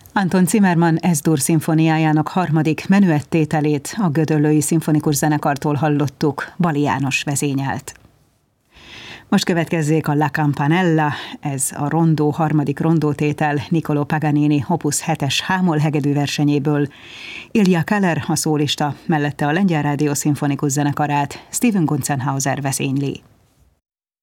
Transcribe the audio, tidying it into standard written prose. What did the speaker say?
Anton Zimmermann S-dur szimfóniájának harmadik menüettételét a Gödöllői Szimfonikus Zenekartól hallottuk, Bali János vezényelt. Most következzék a La Campanella, ez a rondó harmadik rondótétel Niccolò Paganini Opus 7-es hámol hegedű versenyéből. Ilja Keller a szólista, mellette a Lengyel Rádió Szimfonikus Zenekarát Steven Gunzenhauser vezényli.